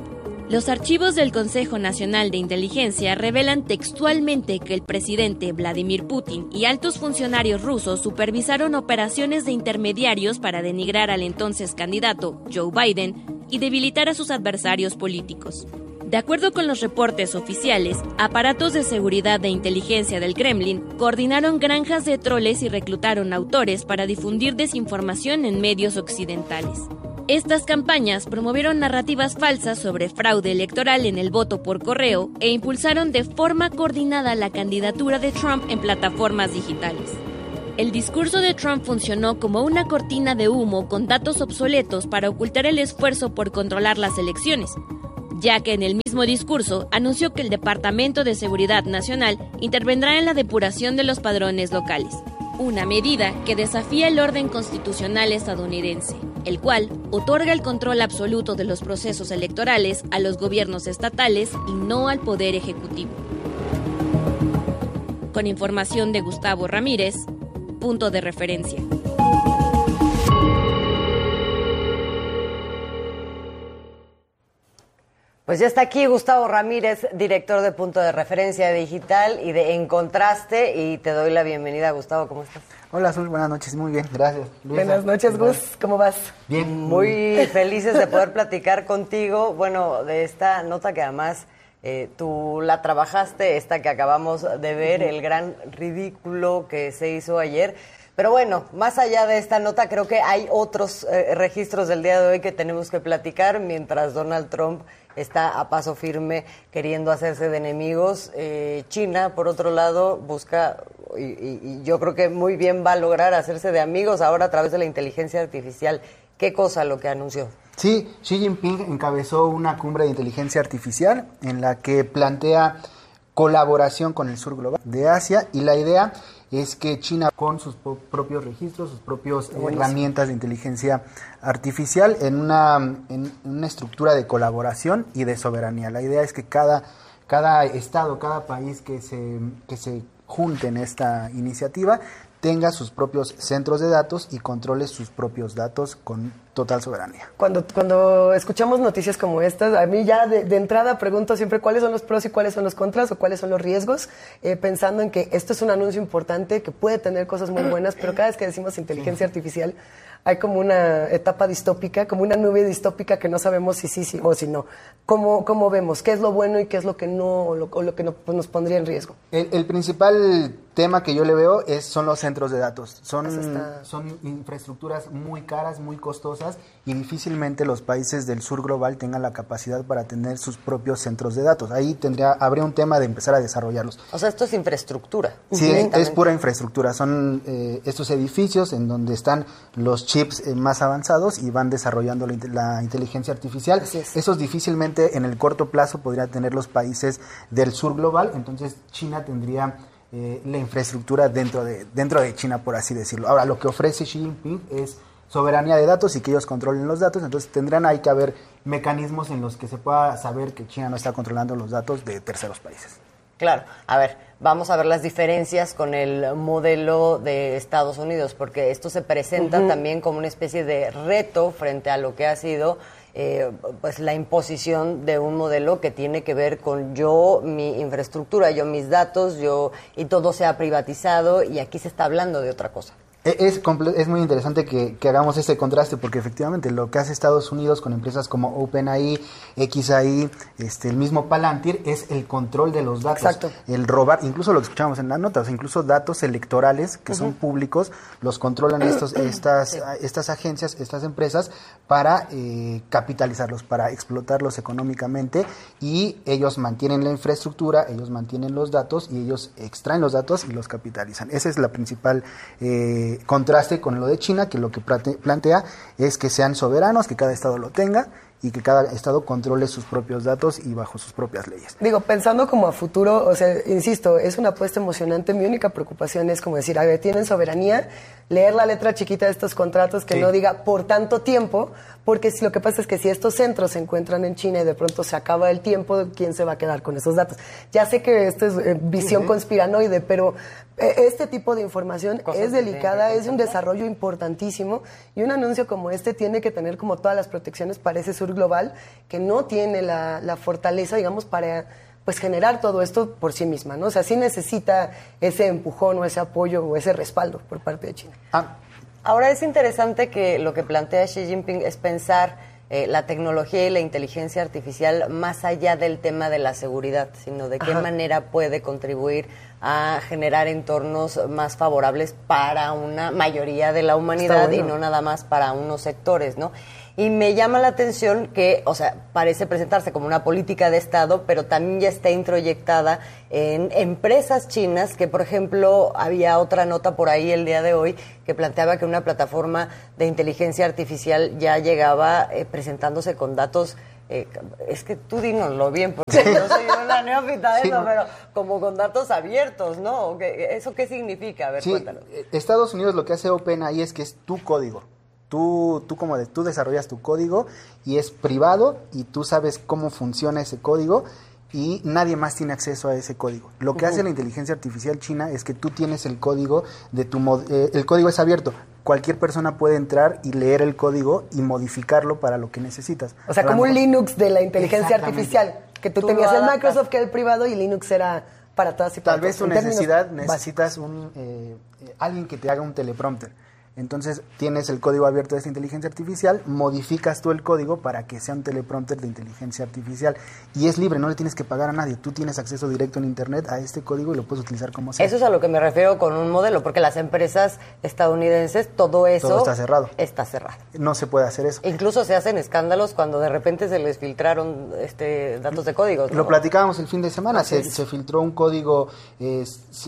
Los archivos del Consejo Nacional de Inteligencia revelan textualmente que el presidente Vladimir Putin y altos funcionarios rusos supervisaron operaciones de intermediarios para denigrar al entonces candidato Joe Biden y debilitar a sus adversarios políticos. De acuerdo con los reportes oficiales, aparatos de seguridad de inteligencia del Kremlin coordinaron granjas de troles y reclutaron autores para difundir desinformación en medios occidentales. Estas campañas promovieron narrativas falsas sobre fraude electoral en el voto por correo e impulsaron de forma coordinada la candidatura de Trump en plataformas digitales. El discurso de Trump funcionó como una cortina de humo con datos obsoletos para ocultar el esfuerzo por controlar las elecciones, ya que en el mismo discurso anunció que el Departamento de Seguridad Nacional intervendrá en la depuración de los padrones locales, una medida que desafía el orden constitucional estadounidense, el cual otorga el control absoluto de los procesos electorales a los gobiernos estatales y no al Poder Ejecutivo. Con información de Gustavo Ramírez, Punto de Referencia. Pues ya está aquí Gustavo Ramírez, director de Punto de Referencia Digital y de En Contraste, y te doy la bienvenida, Gustavo, ¿cómo estás? Hola, Azul, buenas noches, muy bien, gracias. Luisa. Buenas noches, Gus, ¿cómo vas? Bien. Muy felices de poder platicar contigo, bueno, de esta nota que además eh, tú la trabajaste, esta que acabamos de ver, el gran ridículo que se hizo ayer. Pero bueno, más allá de esta nota, creo que hay otros eh, registros del día de hoy que tenemos que platicar, mientras Donald Trump está a paso firme queriendo hacerse de enemigos. Eh, China, por otro lado, busca, y, y, y yo creo que muy bien va a lograr hacerse de amigos ahora a través de la inteligencia artificial. ¿Qué cosa lo que anunció? Sí, Xi Jinping encabezó una cumbre de inteligencia artificial en la que plantea colaboración con el sur global de Asia, y la idea es que China, con sus po- propios registros, sus propias herramientas de inteligencia artificial, en una, en una estructura de colaboración y de soberanía. La idea es que cada, cada estado, cada país que se, que se junte en esta iniciativa tenga sus propios centros de datos y controle sus propios datos con total soberanía. Cuando, cuando escuchamos noticias como estas, a mí ya de, de entrada pregunto siempre cuáles son los pros y cuáles son los contras o cuáles son los riesgos, eh, pensando en que esto es un anuncio importante que puede tener cosas muy buenas, pero cada vez que decimos inteligencia artificial hay como una etapa distópica, como una nube distópica que no sabemos si sí, sí o si no. ¿Cómo, cómo vemos? ¿Qué es lo bueno y qué es lo que no, o lo, o lo que no, pues nos pondría en riesgo? El, el principal tema que yo le veo es, son los centros de datos. Son, está... son infraestructuras muy caras, muy costosas, y difícilmente los países del sur global tengan la capacidad para tener sus propios centros de datos. Ahí tendría, habría un tema de empezar a desarrollarlos. O sea, esto es infraestructura. Sí, es, es pura infraestructura. Son eh, estos edificios en donde están los chips eh, más avanzados y van desarrollando la, la inteligencia artificial. Esos difícilmente en el corto plazo podrían tener los países del sur global, entonces China tendría eh, la infraestructura dentro de, dentro de China, por así decirlo. Ahora, lo que ofrece Xi Jinping es soberanía de datos y que ellos controlen los datos, entonces tendrán ahí que haber mecanismos en los que se pueda saber que China no está controlando los datos de terceros países. Claro, a ver, vamos a ver las diferencias con el modelo de Estados Unidos, porque esto se presenta uh-huh. también como una especie de reto frente a lo que ha sido eh, pues la imposición de un modelo que tiene que ver con yo, mi infraestructura, yo, mis datos, yo, y todo se ha privatizado, y aquí se está hablando de otra cosa. Es, es muy interesante que, que hagamos ese contraste, porque efectivamente lo que hace Estados Unidos con empresas como OpenAI, X A I, este, el mismo Palantir, es el control de los datos. Exacto. El robar, incluso lo que escuchamos en las notas, incluso datos electorales que uh-huh. son públicos, los controlan estos, estas, sí. estas agencias, estas empresas, para eh, capitalizarlos, para explotarlos económicamente, y ellos mantienen la infraestructura, ellos mantienen los datos, y ellos extraen los datos y los capitalizan. Esa es la principal eh, contraste con lo de China, que lo que plantea es que sean soberanos, que cada estado lo tenga y que cada estado controle sus propios datos y bajo sus propias leyes. Digo, pensando como a futuro, o sea, insisto, es una apuesta emocionante. Mi única preocupación es como decir, a ver, tienen soberanía, leer la letra chiquita de estos contratos que sí. no diga por tanto tiempo, porque si lo que pasa es que si estos centros se encuentran en China y de pronto se acaba el tiempo, ¿quién se va a quedar con esos datos? Ya sé que esto es eh, visión sí, sí. conspiranoide, pero eh, este tipo de información Cosas es delicada, es un desarrollo importantísimo, y un anuncio como este tiene que tener como todas las protecciones para ese sur sur global que no tiene la, la fortaleza, digamos, para pues generar todo esto por sí misma, ¿no? O sea, sí necesita ese empujón o ese apoyo o ese respaldo por parte de China. Ah. Ahora es interesante que lo que plantea Xi Jinping es pensar eh, la tecnología y la inteligencia artificial más allá del tema de la seguridad, sino de qué Ajá. manera puede contribuir a generar entornos más favorables para una mayoría de la humanidad bueno. y no nada más para unos sectores, ¿no? Y me llama la atención que, o sea, parece presentarse como una política de Estado, pero también ya está introyectada en empresas chinas, que por ejemplo, había otra nota por ahí el día de hoy que planteaba que una plataforma de inteligencia artificial ya llegaba eh, presentándose con datos, eh, es que tú dínoslo bien, porque no soy una neófita de sí, eso, no. pero como con datos abiertos, ¿no? ¿Eso qué significa? A ver, sí, cuéntanos. Estados Unidos lo que hace OpenAI es que es tu código. Tú, tú, como de, tú desarrollas tu código y es privado y tú sabes cómo funciona ese código y nadie más tiene acceso a ese código. Lo que uh-huh. hace la inteligencia artificial china es que tú tienes el código de tu mod- eh, el código es abierto. Cualquier persona puede entrar y leer el código y modificarlo para lo que necesitas. O sea, Hablando. como un Linux de la inteligencia artificial, que tú, tú tenías el Microsoft que era el privado y Linux era para todas y para Tal vez tu necesidad necesitas un eh, eh, alguien que te haga un teleprompter. Entonces tienes el código abierto de esta inteligencia artificial, modificas tú el código para que sea un teleprompter de inteligencia artificial y es libre, no le tienes que pagar a nadie, tú tienes acceso directo en internet a este código y lo puedes utilizar como sea. Eso es a lo que me refiero con un modelo, porque las empresas estadounidenses, todo eso todo está cerrado. Está cerrado. No se puede hacer eso. Incluso se hacen escándalos cuando de repente se les filtraron este datos de códigos, ¿no? Lo platicábamos el fin de semana, se, se filtró un código... Eh, se,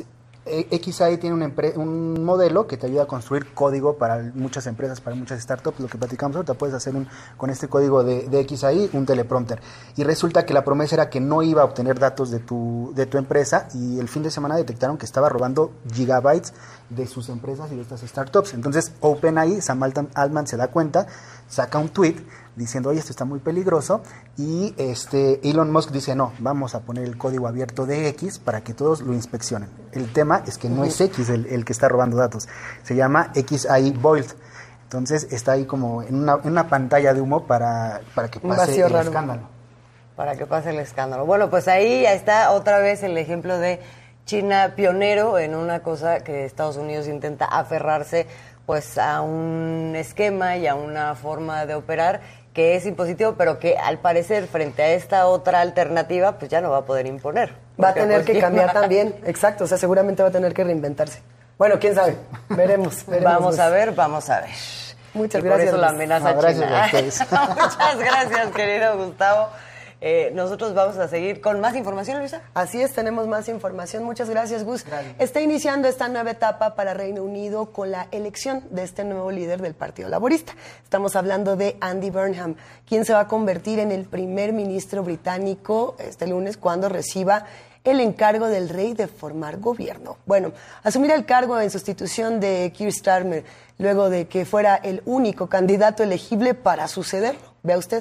X A I tiene un, empre- un modelo que te ayuda a construir código para muchas empresas, para muchas startups. Lo que platicamos ahorita, puedes hacer un, con este código de, de X A I un teleprompter. Y resulta que la promesa era que no iba a obtener datos de tu, de tu empresa y el fin de semana detectaron que estaba robando gigabytes de sus empresas y de estas startups. Entonces OpenAI, Sam Altman se da cuenta, saca un tweet diciendo, oye, esto está muy peligroso, y este Elon Musk dice, no, vamos a poner el código abierto de X para que todos lo inspeccionen. El tema es que no es X el, el que está robando datos, se llama X A I Vault. Entonces está ahí como en una, en una pantalla de humo para, para que pase el raro. escándalo. Para que pase el escándalo. Bueno, pues ahí está otra vez el ejemplo de China pionero en una cosa que Estados Unidos intenta aferrarse pues a un esquema y a una forma de operar que es impositivo, pero que al parecer frente a esta otra alternativa pues ya no va a poder imponer. Va a tener que cambiar también, exacto, o sea, seguramente va a tener que reinventarse. Bueno, quién sabe, veremos. veremos vamos pues. a ver, vamos a ver. Muchas y gracias. Por eso la amenaza no, China. Gracias Muchas gracias, querido Gustavo. Eh, nosotros vamos a seguir con más información, Luisa. Así es, tenemos más información. Muchas gracias, Gus. Gracias. Está iniciando esta nueva etapa para Reino Unido con la elección de este nuevo líder del Partido Laborista. Estamos hablando de Andy Burnham, quien se va a convertir en el primer ministro británico este lunes cuando reciba el encargo del rey de formar gobierno. Bueno, asumirá el cargo en sustitución de Keir Starmer, luego de que fuera el único candidato elegible para sucederlo. Vea usted.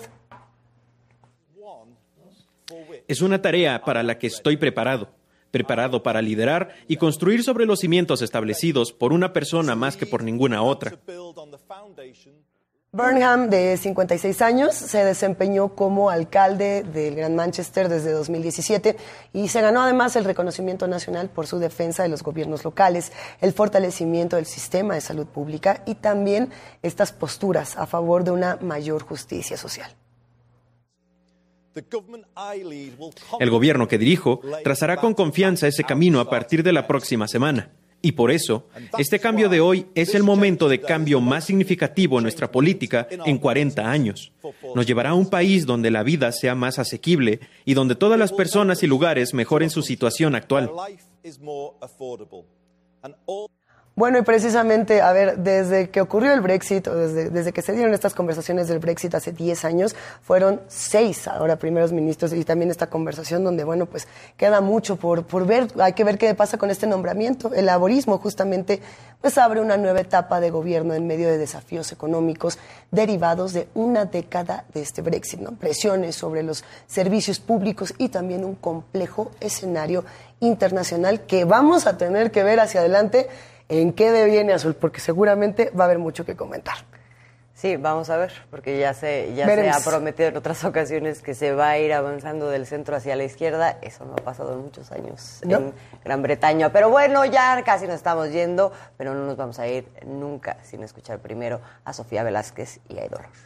Es una tarea para la que estoy preparado, preparado para liderar y construir sobre los cimientos establecidos por una persona más que por ninguna otra. Burnham, de cincuenta y seis años, se desempeñó como alcalde del Gran Manchester desde dos mil diecisiete y se ganó además el reconocimiento nacional por su defensa de los gobiernos locales, el fortalecimiento del sistema de salud pública y también estas posturas a favor de una mayor justicia social. El gobierno que dirijo trazará con confianza ese camino a partir de la próxima semana. Y por eso, este cambio de hoy es el momento de cambio más significativo en nuestra política en cuarenta años. Nos llevará a un país donde la vida sea más asequible y donde todas las personas y lugares mejoren su situación actual. Bueno, y precisamente, a ver, desde que ocurrió el Brexit, o desde, desde que se dieron estas conversaciones del Brexit hace diez años, fueron seis ahora primeros ministros y también esta conversación donde, bueno, pues queda mucho por, por ver, hay que ver qué pasa con este nombramiento. El laborismo justamente pues abre una nueva etapa de gobierno en medio de desafíos económicos derivados de una década de este Brexit, ¿no? Presiones sobre los servicios públicos y también un complejo escenario internacional que vamos a tener que ver hacia adelante en qué deviene Azul, porque seguramente va a haber mucho que comentar. Sí, vamos a ver, porque ya se ya Veremos. se ha prometido en otras ocasiones que se va a ir avanzando del centro hacia la izquierda. Eso no ha pasado en muchos años ¿No? en Gran Bretaña. Pero bueno, ya casi nos estamos yendo, pero no nos vamos a ir nunca sin escuchar primero a Sofía Velázquez y a Idolor.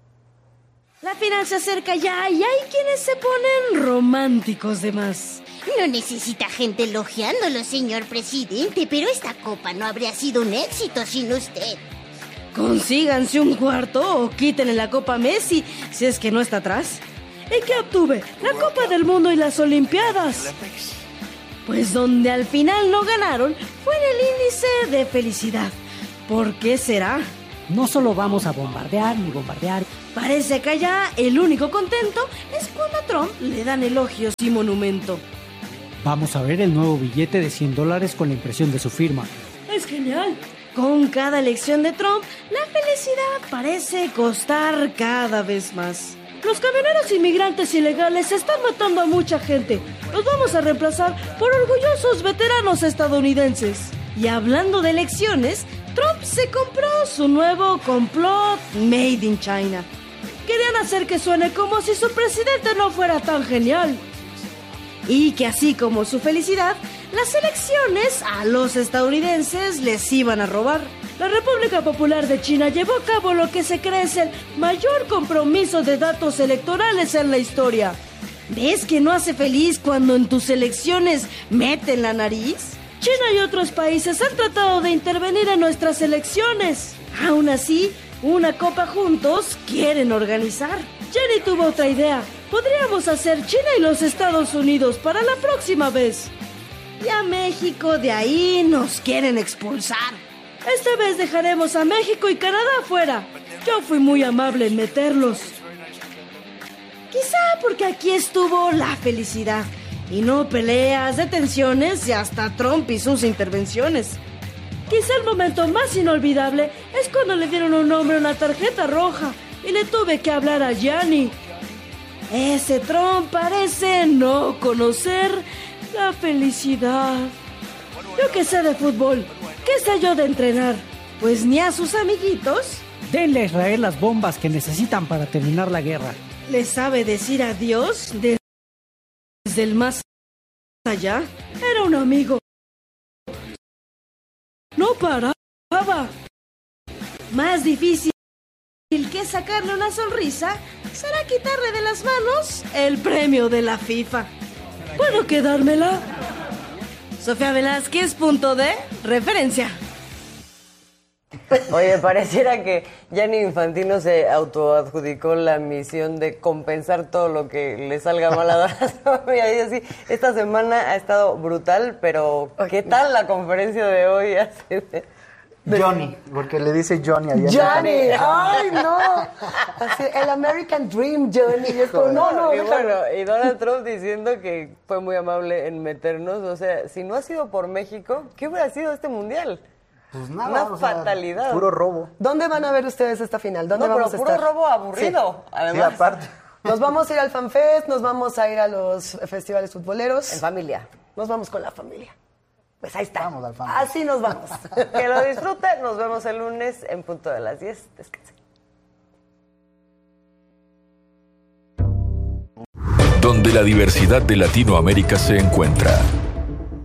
La final se acerca ya y hay quienes se ponen románticos de más. No necesita gente elogiándolo, señor presidente, pero esta copa no habría sido un éxito sin usted. Consíganse un cuarto o quítenle la copa a Messi, si es que no está atrás. ¿Y qué obtuve? La Copa del Mundo y las Olimpiadas. Pues donde al final no ganaron fue en el índice de felicidad. ¿Por qué será? No solo vamos a bombardear ni bombardear. Parece que allá el único contento es cuando a Trump le dan elogios y monumento. Vamos a ver el nuevo billete de cien dólares con la impresión de su firma. Es genial. Con cada elección de Trump, la felicidad parece costar cada vez más. Los camioneros inmigrantes ilegales están matando a mucha gente. Los vamos a reemplazar por orgullosos veteranos estadounidenses. Y hablando de elecciones, Trump se compró su nuevo complot Made in China. Querían hacer que suene como si su presidente no fuera tan genial. Y que así como su felicidad, las elecciones a los estadounidenses les iban a robar. La República Popular de China llevó a cabo lo que se cree es el mayor compromiso de datos electorales en la historia. ¿Ves que no hace feliz cuando en tus elecciones meten la nariz? China y otros países han tratado de intervenir en nuestras elecciones. Aún así, una copa juntos quieren organizar. Jenny tuvo otra idea. Podríamos hacer China y los Estados Unidos para la próxima vez. Y a México de ahí nos quieren expulsar. Esta vez dejaremos a México y Canadá afuera. Yo fui muy amable en meterlos. Quizá porque aquí estuvo la felicidad. Y no peleas, detenciones y hasta Trump y sus intervenciones. Quizá el momento más inolvidable es cuando le dieron a un hombre una tarjeta roja y le tuve que hablar a Gianni. Ese Trump parece no conocer la felicidad. Yo que sé de fútbol, ¿qué sé yo de entrenar? Pues ni a sus amiguitos. Denle a Israel las bombas que necesitan para terminar la guerra. ¿Le sabe decir adiós desde el más allá? Era un amigo. No paraba. Más difícil que sacarle una sonrisa será quitarle de las manos el premio de la FIFA. ¿Puedo quedármela? Sofía Velázquez, punto de referencia. Oye, pareciera que Gianni Infantino se autoadjudicó la misión de compensar todo lo que le salga mal a Donald. Y así, esta semana ha estado brutal, pero ¿qué tal la conferencia de hoy? Johnny, porque le dice Johnny a Gianni. Johnny, ay no, así, el American Dream, Johnny. Y es como, no, no, y, bueno, y Donald Trump diciendo que fue muy amable en meternos. O sea, si no ha sido por México, ¿qué hubiera sido este mundial? Pues nada, una fatalidad. Sea, puro robo. ¿Dónde van a ver ustedes esta final? ¿Dónde no, vamos pero a puro estar? robo aburrido, sí. además. Sí, aparte. Nos vamos a ir al FanFest, nos vamos a ir a los festivales futboleros. En familia. Nos vamos con la familia. Pues ahí está. Vamos al FanFest. Así nos vamos. Que lo disfruten. Nos vemos el lunes en punto de las diez. Descansen. Donde la diversidad de Latinoamérica se encuentra.